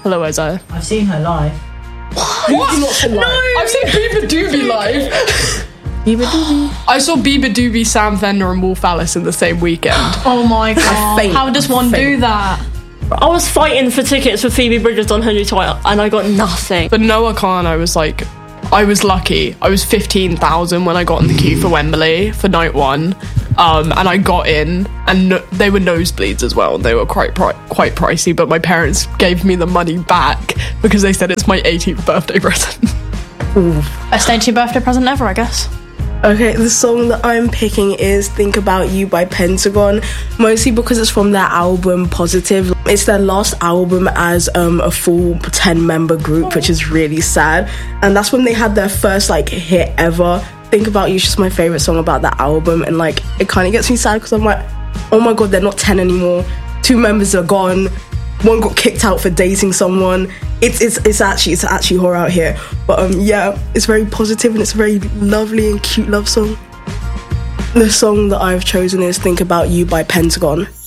Hello, Isaiah. I've seen her live. What? Not so live. No! I've seen Bieber Doobie live. Bieber Doobie. I saw Bieber Doobie, Sam Fender, and Wolf Alice in the same weekend. Oh my god. faint. How does one do that? I was fighting for tickets for Phoebe Bridgers on Henry Toy, and I got nothing. But Noah Khan, I was lucky. I was 15,000 when I got in the queue for Wembley for night one. And I got in, and they were nosebleeds as well. They were quite pricey, but my parents gave me the money back because they said it's my 18th birthday present. Best 18th birthday present ever, I guess. Okay, the song that I'm picking is Think About You by Pentagon, mostly because it's from their album Positive. It's their last album as a full 10-member group, which is really sad. And that's when they had their first hit ever. Think About You is just my favourite song about that album, and it kind of gets me sad because I'm like, oh my god, they're not 10 anymore. 2 members are gone. One got kicked out for dating someone. It's actually horror out here. But yeah, it's very positive and it's a very lovely and cute love song. The song that I've chosen is Think About You by Pentagon.